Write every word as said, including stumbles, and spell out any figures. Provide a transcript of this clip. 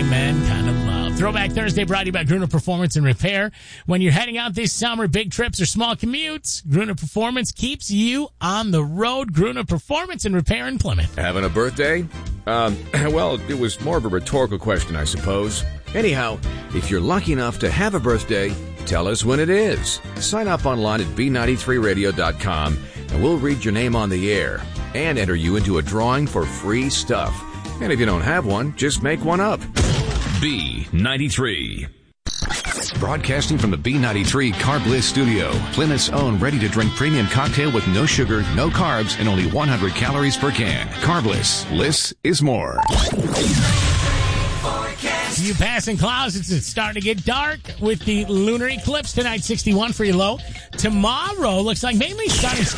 men kind of love. Throwback Thursday brought to you by Gruner Performance and Repair. When you're heading out this summer, big trips or small commutes, Gruner Performance keeps you on the road. Gruner Performance and Repair in Plymouth. Having a birthday? Um, well, it was more of a rhetorical question, I suppose. Anyhow, if you're lucky enough to have a birthday, tell us when it is. Sign up online at b ninety-three radio dot com and we'll read your name on the air and enter you into a drawing for free stuff. And if you don't have one, just make one up. B ninety-three. Broadcasting from the B ninety-three Carb Bliss studio, Plymouth's own ready-to-drink premium cocktail with no sugar, no carbs, and only one hundred calories per can. Carb Bliss. Bliss is more. You passing clouds, it's starting to get dark with the lunar eclipse tonight, sixty-one for your low. Tomorrow looks like mainly sunny.